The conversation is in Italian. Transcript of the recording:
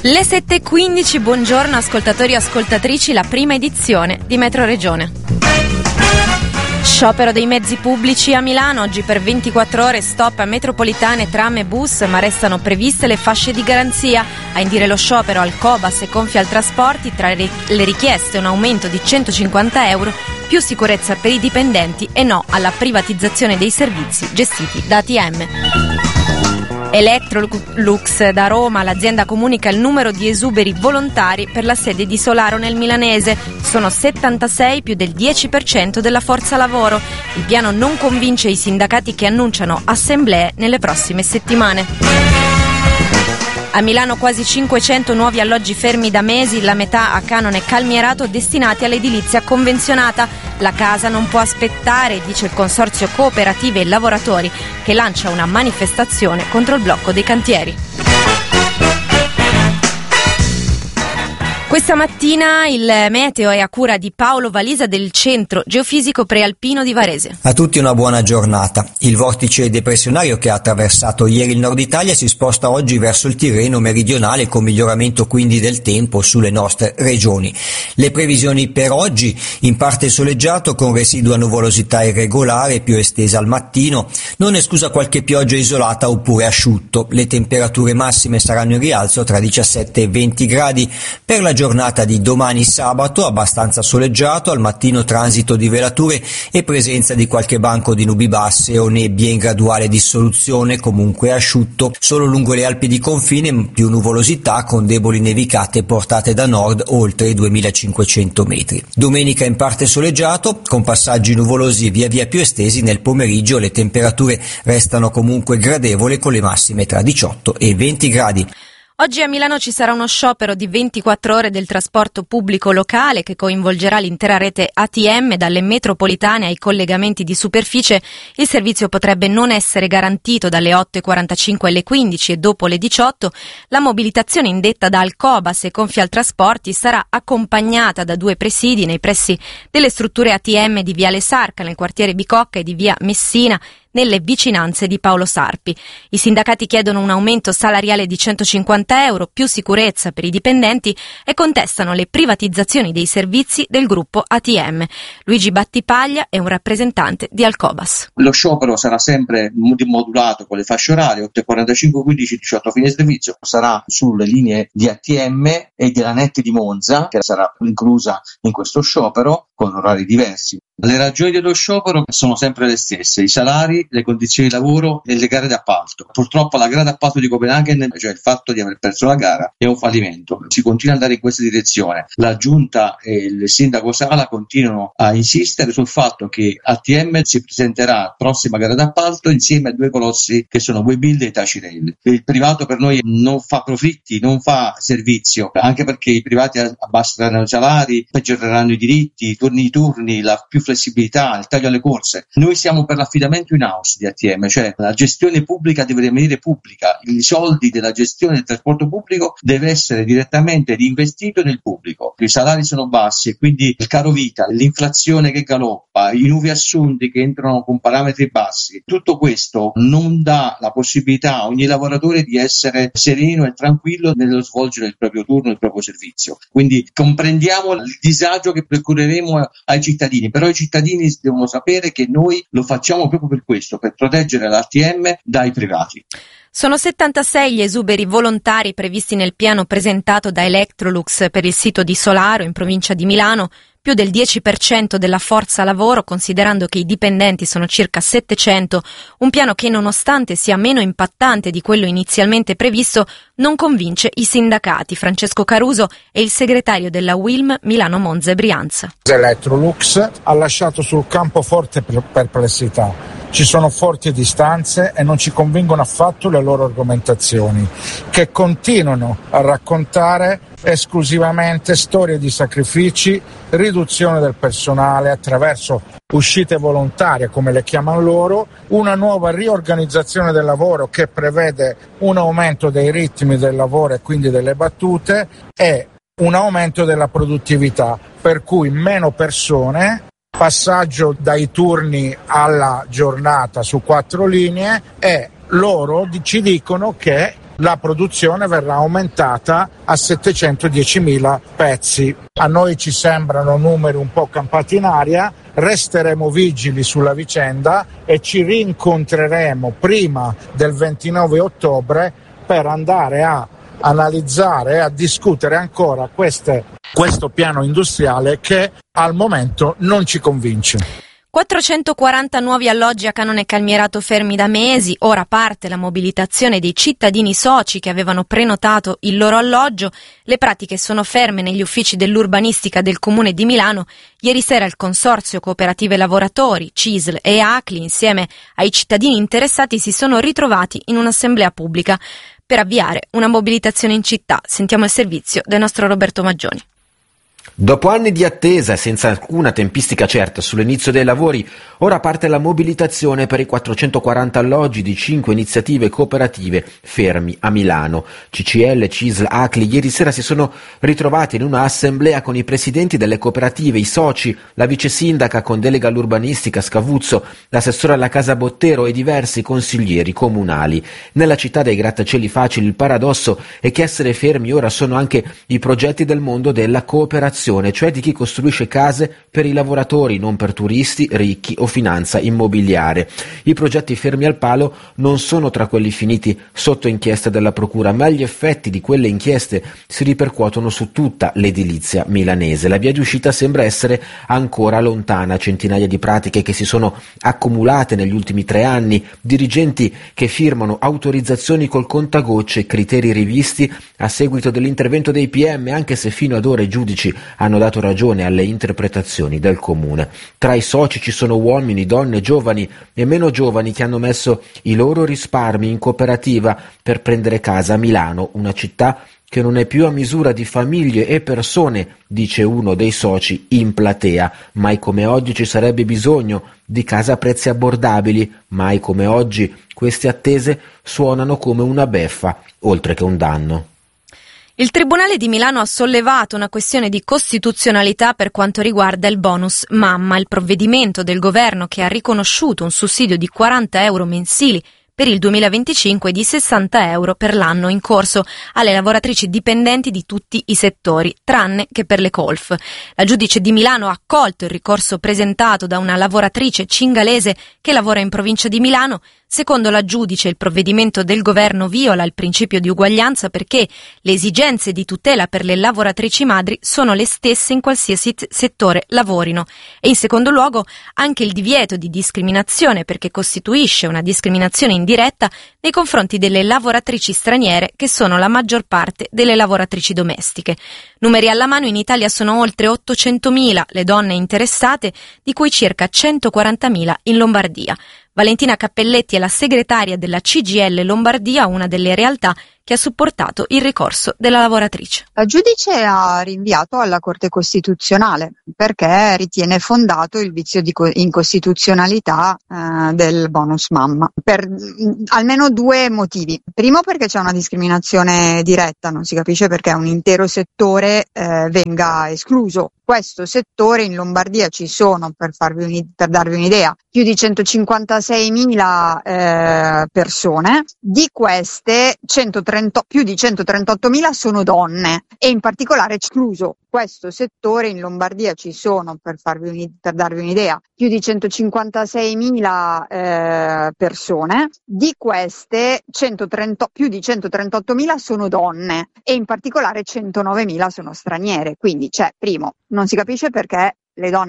Le 7.15, buongiorno ascoltatori e ascoltatrici, la prima edizione di Metro Regione. Sciopero dei mezzi pubblici a Milano, oggi per 24 ore stop a metropolitane, tram e bus, ma restano previste le fasce di garanzia. A indire lo sciopero al Cobas e Confialtrasporti, tra le richieste un aumento di 150 euro, più sicurezza per i dipendenti e no alla privatizzazione dei servizi gestiti da ATM. Electrolux da Roma, l'azienda comunica il numero di esuberi volontari per la sede di Solaro nel milanese. Sono 76, più del 10% della forza lavoro. Il piano non convince i sindacati che annunciano assemblee nelle prossime settimane. A Milano quasi 500 nuovi alloggi fermi da mesi, la metà a canone calmierato destinati all'edilizia convenzionata. La casa non può aspettare, dice il consorzio Cooperative e Lavoratori, che lancia una manifestazione contro il blocco dei cantieri. Questa mattina il meteo è a cura di Paolo Valisa del Centro Geofisico Prealpino di Varese. A tutti una buona giornata. Il vortice depressionario che ha attraversato ieri il nord Italia si sposta oggi verso il Tirreno meridionale, con miglioramento quindi del tempo sulle nostre regioni. Le previsioni per oggi: in parte soleggiato con residua nuvolosità irregolare più estesa al mattino, non esclusa qualche pioggia isolata oppure asciutto. Le temperature massime saranno in rialzo tra 17 e 20 gradi. Per la giornata di domani sabato abbastanza soleggiato, al mattino transito di velature e presenza di qualche banco di nubi basse o nebbie in graduale dissoluzione, comunque asciutto. Solo lungo le Alpi di confine più nuvolosità con deboli nevicate portate da nord oltre i 2500 metri. Domenica in parte soleggiato con passaggi nuvolosi via via più estesi nel pomeriggio. Le temperature restano comunque gradevoli con le massime tra 18 e 20 gradi. Oggi a Milano ci sarà uno sciopero di 24 ore del trasporto pubblico locale che coinvolgerà l'intera rete ATM, dalle metropolitane ai collegamenti di superficie. Il servizio potrebbe non essere garantito dalle 8.45 alle 15 e dopo le 18. La mobilitazione indetta da Alcobas e Confialtrasporti sarà accompagnata da 2 presidi nei pressi delle strutture ATM di Viale Sarca, nel quartiere Bicocca, e di Via Messina, nelle vicinanze di Paolo Sarpi. I sindacati chiedono un aumento salariale di 150 euro, più sicurezza per i dipendenti e contestano le privatizzazioni dei servizi del gruppo ATM. Luigi Battipaglia è un rappresentante di Alcobas. Lo sciopero sarà sempre modulato con le fasce orarie 8.45, 15, 18 fine servizio. Sarà sulle linee di ATM e della NET di Monza, che sarà inclusa in questo sciopero, con orari diversi. Le ragioni dello sciopero sono sempre le stesse: i salari, le condizioni di lavoro e le gare d'appalto. Purtroppo la gara d'appalto di Copenaghen, cioè il fatto di aver perso la gara, è un fallimento. Si continua ad andare in questa direzione. La giunta e il sindaco Sala continuano a insistere sul fatto che ATM si presenterà alla prossima gara d'appalto insieme a 2 colossi che sono Webuild e Hitachi Rail. Il privato per noi non fa profitti, non fa servizio, anche perché i privati abbasseranno i salari, peggioreranno i diritti, i turni, la più flessibilità, il taglio alle corse. Noi siamo per l'affidamento in house di ATM, cioè la gestione pubblica deve rimanere pubblica, i soldi della gestione del trasporto pubblico deve essere direttamente reinvestito nel pubblico. I salari sono bassi e quindi il caro vita, l'inflazione che galoppa, i nuovi assunti che entrano con parametri bassi, tutto questo non dà la possibilità a ogni lavoratore di essere sereno e tranquillo nello svolgere il proprio turno, il proprio servizio. Quindi comprendiamo il disagio che procureremo ai cittadini, però i cittadini devono sapere che noi lo facciamo proprio per questo, per proteggere l'ATM dai privati. Sono 76 gli esuberi volontari previsti nel piano presentato da Electrolux per il sito di Solaro in provincia di Milano, più del 10% della forza lavoro, considerando che i dipendenti sono circa 700, un piano che, nonostante sia meno impattante di quello inizialmente previsto, non convince i sindacati. Francesco Caruso è il segretario della UILM Milano Monza e Brianza. Electrolux ha lasciato sul campo forte perplessità. Ci sono forti distanze e non ci convincono affatto le loro argomentazioni, che continuano a raccontare esclusivamente storie di sacrifici, riduzione del personale attraverso uscite volontarie, come le chiamano loro, una nuova riorganizzazione del lavoro che prevede un aumento dei ritmi del lavoro e quindi delle battute e un aumento della produttività, per cui meno persone, passaggio dai turni alla giornata su 4 linee, e loro ci dicono che la produzione verrà aumentata a 710.000 pezzi. A noi ci sembrano numeri un po' campati in aria, resteremo vigili sulla vicenda e ci rincontreremo prima del 29 ottobre per andare a analizzare e a discutere ancora questo piano industriale che al momento non ci convince. 440 nuovi alloggi a Canone Calmierato fermi da mesi, ora parte la mobilitazione dei cittadini soci che avevano prenotato il loro alloggio, le pratiche sono ferme negli uffici dell'urbanistica del Comune di Milano. Ieri sera il Consorzio Cooperative Lavoratori, CISL e ACLI insieme ai cittadini interessati si sono ritrovati in un'assemblea pubblica per avviare una mobilitazione in città. Sentiamo il servizio del nostro Roberto Maggioni. Dopo anni di attesa e senza alcuna tempistica certa sull'inizio dei lavori, ora parte la mobilitazione per i 440 alloggi di 5 iniziative cooperative fermi a Milano. CCL, CISL, ACLI ieri sera si sono ritrovati in una assemblea con i presidenti delle cooperative, i soci, la vice sindaca con delega all'urbanistica Scavuzzo, l'assessore alla Casa Bottero e diversi consiglieri comunali. Nella città dei grattacieli facili il paradosso è che essere fermi ora sono anche i progetti del mondo della cooperazione, cioè di chi costruisce case per i lavoratori, non per turisti, ricchi o finanza immobiliare. I progetti fermi al palo non sono tra quelli finiti sotto inchiesta della procura, ma gli effetti di quelle inchieste si ripercuotono su tutta l'edilizia milanese. La via di uscita sembra essere ancora lontana, centinaia di pratiche che si sono accumulate negli ultimi 3 anni, dirigenti che firmano autorizzazioni col contagocce, criteri rivisti a seguito dell'intervento dei PM, anche se fino ad ora i giudici hanno dato ragione alle interpretazioni del comune. Tra i soci ci sono uomini, donne, giovani e meno giovani che hanno messo i loro risparmi in cooperativa per prendere casa a Milano, una città che non è più a misura di famiglie e persone, dice uno dei soci in platea. Mai come oggi ci sarebbe bisogno di case a prezzi abbordabili, mai come oggi queste attese suonano come una beffa, oltre che un danno. Il Tribunale di Milano ha sollevato una questione di costituzionalità per quanto riguarda il bonus mamma, il provvedimento del governo che ha riconosciuto un sussidio di 40 euro mensili per il 2025 e di 60 euro per l'anno in corso alle lavoratrici dipendenti di tutti i settori, tranne che per le colf. La giudice di Milano ha accolto il ricorso presentato da una lavoratrice cingalese che lavora in provincia di Milano. Secondo la giudice, il provvedimento del governo viola il principio di uguaglianza perché le esigenze di tutela per le lavoratrici madri sono le stesse in qualsiasi settore lavorino. E in secondo luogo anche il divieto di discriminazione perché costituisce una discriminazione indiretta nei confronti delle lavoratrici straniere che sono la maggior parte delle lavoratrici domestiche. Numeri alla mano, in Italia sono oltre 800.000 le donne interessate, di cui circa 140.000 in Lombardia. Valentina Cappelletti è la segretaria della CGIL Lombardia, una delle realtà che ha supportato il ricorso della lavoratrice. La giudice ha rinviato alla Corte Costituzionale perché ritiene fondato il vizio di incostituzionalità del bonus mamma per almeno 2 motivi. Primo, perché c'è una discriminazione diretta, non si capisce perché un intero settore venga escluso. Questo settore in Lombardia ci sono, per darvi un'idea, più di 156.000 persone, di queste più di 138.000 sono donne e in particolare escluso questo settore in Lombardia ci sono, per darvi un'idea, più di 156.000 persone, di queste più di 138.000 sono donne e in particolare 109.000 sono straniere, quindi primo, non si capisce perché le donne